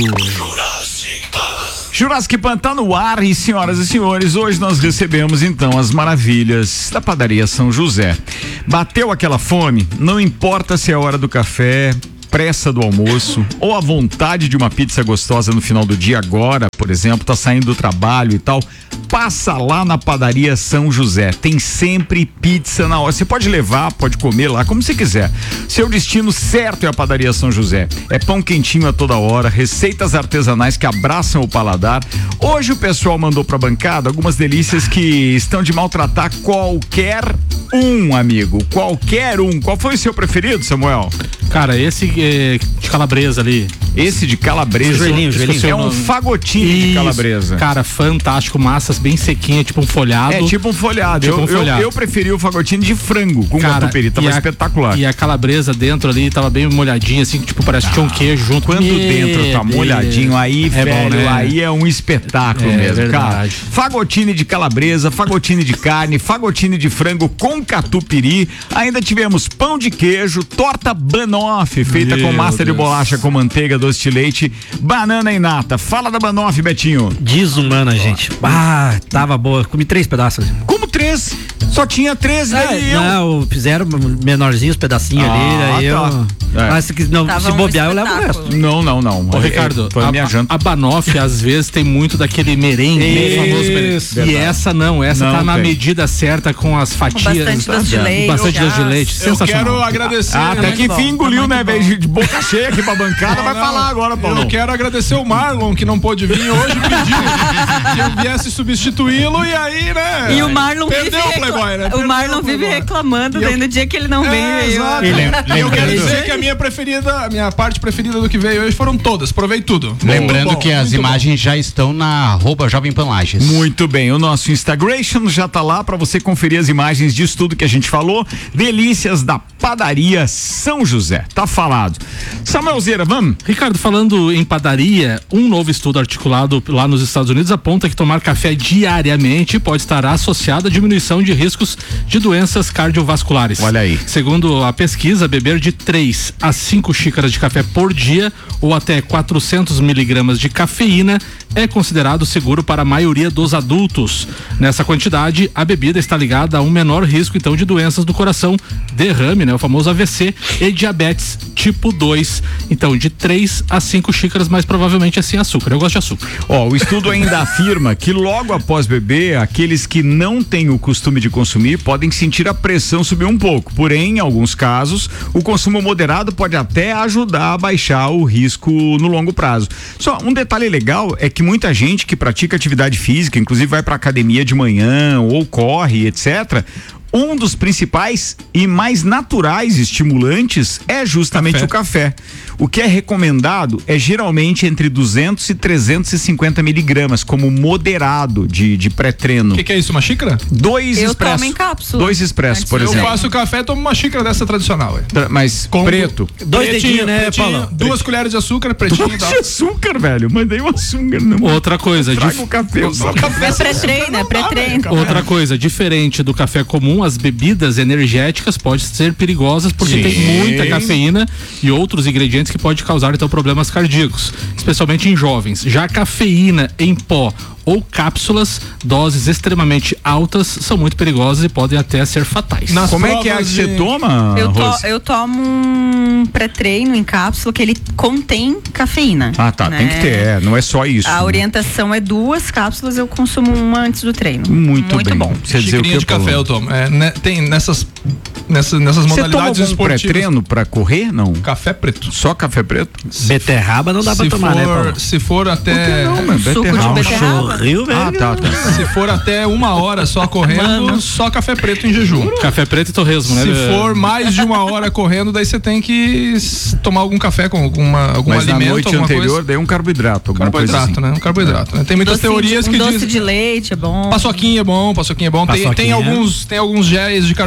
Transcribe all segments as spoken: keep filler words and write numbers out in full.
Jurassic Pan tá no ar e, senhoras e senhores, hoje nós recebemos então as maravilhas da padaria São José. Bateu aquela fome? Não importa se é a hora do café, pressa do almoço ou a vontade de uma pizza gostosa no final do dia agora, por exemplo, tá saindo do trabalho e tal, passa lá na padaria São José, tem sempre pizza na hora, você pode levar, pode comer lá, como você quiser, seu destino certo é a padaria São José, é pão quentinho a toda hora, receitas artesanais que abraçam o paladar. Hoje o pessoal mandou pra bancada algumas delícias que estão de maltratar qualquer um, amigo, qualquer um. Qual foi o seu preferido, Samuel? Cara, esse é, de calabresa ali. Esse de calabresa. Joelhinho, joelhinho. É um fagotinho Isso, de calabresa. Cara, fantástico, massas bem sequinha, tipo um folhado. É tipo um folhado. Tipo eu, um folhado. Eu, eu preferi o fagotinho de frango com cara, catupiry, tava a, espetacular. E a calabresa dentro ali tava bem molhadinha, assim, tipo, parece que tinha um queijo junto. Quando Meu dentro tá Deus. molhadinho, aí, é velho, bom, né? aí é um espetáculo é, mesmo, verdade. cara. Fagotine de calabresa, fagotine de carne, fagotine de frango com catupiry. Ainda tivemos pão de queijo, torta banoffee, feita Meu com massa Deus. de bolacha com manteiga, doce de leite, banana e nata. Fala da banoffee, Betinho. Desumana, gente. Ah, tava boa. Comi três pedaços. Como três? Só tinha três, daí eu. Não, fizeram menorzinhos, pedacinhos Ah, ali, aí tá. eu... É. Mas se, não, Tava se um bobear, eu levo o espetáculo. resto. Não, não, não. Ô, É, Ricardo, foi a minha janta. a banoffee às vezes tem muito daquele merengue, Isso, famoso merengue. E verdade. essa não, essa Não tá na tem. medida certa com as fatias. bastante doce de leite, Bastante doce de gás. leite, Eu sensacional. quero agradecer. Ah, até muito que bom, enfim engoliu, tá né, muito velho? De boca cheia aqui pra bancada, vai Não, falar agora, Paulo. Eu quero agradecer o Marlon, que não pôde vir hoje, pediu que eu viesse substituí-lo e aí, né? E o Marlon vive, Perdeu o Playboy, né? o Perdeu Marlon o vive Playboy. reclamando, E eu- daí no dia que ele não vem, É, eu... exato. E lem- E eu quero lembrando- dizer que a minha preferida, a minha parte preferida do que veio hoje foram todas, provei tudo. Lembrando Muito bom, que as muito bom. imagens já estão na arroba Jovem Pan Lages. Muito bem, o nosso Instagram já tá lá pra você conferir as imagens disso tudo que a gente falou. Delícias da padaria São José. Tá falado. Samuelzeira, vamos? Ricardo, falando em padaria, um novo estudo articulado lá nos Estados Unidos aponta que tomar café diariamente pode estar associado à diminuição de riscos de doenças cardiovasculares. Olha aí. Segundo a pesquisa, beber de três a cinco xícaras de café por dia ou até quatrocentos miligramas de cafeína é considerado seguro para a maioria dos adultos. Nessa quantidade, a bebida está ligada a um menor risco, então, de doenças do coração, derrame, né? O famoso A V C, e diabetes tipo dois. Então, de três a cinco xícaras, mas provavelmente é sem açúcar. Eu gosto de açúcar. Ó, o estudo ainda afirma que logo após beber, aqueles que não têm o costume de consumir podem sentir a pressão subir um pouco. Porém, em alguns casos, o consumo moderado pode até ajudar a baixar o risco no longo prazo. Só um detalhe legal é que muita gente que pratica atividade física, inclusive vai pra academia de manhã ou corre, etcétera, um dos principais e mais naturais estimulantes é justamente Café. o café. O que é recomendado é geralmente entre duzentos e trezentos e cinquenta miligramas, como moderado de, de pré-treino. O que, que é isso, uma xícara? Dois Eu expressos. tomo em cápsula. Dois expressos, Antes por de Eu exemplo. faço café e tomo uma xícara dessa tradicional. ué. Tra- Mas Com preto. Dois Pretinho, dedinhos, né, pretinho, Paulo? Duas colheres de açúcar, pretinho e tal. De açúcar, velho. Mandei um açúcar. Não. Outra coisa, Traga dif- o café. eu só- Café É sem pré-treino, açúcar é não dá, pré-treino. velho. Outra coisa, diferente do café comum, as bebidas energéticas podem ser perigosas porque Sim. tem muita cafeína e outros ingredientes que podem causar então problemas cardíacos, especialmente em jovens. Já a cafeína em pó ou cápsulas, doses extremamente altas, são muito perigosas e podem até ser fatais. Nas Como é que é a que provas você de- toma, Eu, to- Rose? eu tomo um pré-treino em cápsula que ele contém cafeína. Ah, tá. né? Tem que ter. É, não é só isso. A orientação é duas cápsulas, eu consumo uma antes do treino. Muito, bem. bom. Você dizer o Xicrinha que, de café eu Paulo? tomo. É, né, tem nessas, nessas, nessas Você toma modalidades algum esportivas. pré-treino pra correr? Não. Café preto. Só café preto? Beterraba não dá pra se tomar, for, né, Paulo? Se for até. Não, mas suco de beterraba. beterraba. Chorril, velho. Ah, tá, tá. Se for até uma hora só correndo, só café preto em jejum. Café preto e torresmo, né? Se for mais de uma hora correndo, daí você tem que s- tomar algum café com alguma, algum Mas na alimento, noite alguma anterior, coisa. daí um carboidrato, alguma Carboidrato, coisa assim. né? Um carboidrato. Né? Tem muitas Docinho de- teorias um que doce dizem. de leite é bom. Paçoquinha é bom, paçoquinha é bom. Tem, tem, Paçoquinha. alguns, tem alguns géis de carboidrato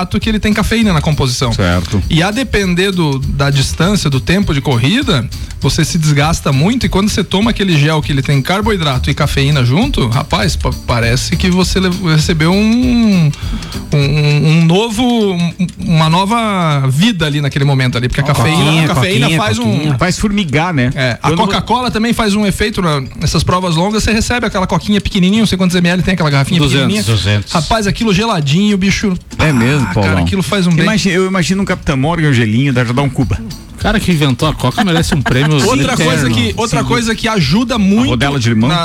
carboidrato que ele tem cafeína na composição. Certo. E a depender do, da distância, do tempo de corrida, você se desgasta muito e quando você toma aquele gel que ele tem carboidrato e cafeína junto, rapaz, p- parece que você le- recebeu um, um, um novo, um, uma nova vida ali naquele momento ali, porque a cafeína, Coquinha, a cafeína coquinha, faz coquinha. um... Faz formigar, né? É, a Quando- Coca-Cola também faz um efeito na- nessas provas longas, você recebe aquela coquinha pequenininha, não sei quantos ml tem aquela garrafinha duzentos, pequenininha. duzentos. Rapaz, aquilo geladinho, o bicho... É mesmo, ah, Paulão? cara, aquilo faz um bem. Imagina- eu imagino um Capitão Morgan, um gelinho, dá já dá um Cuba. O cara que inventou a Coca merece um prêmio Outra eterno. coisa que, outra coisa que ajuda muito rodela de limão? na,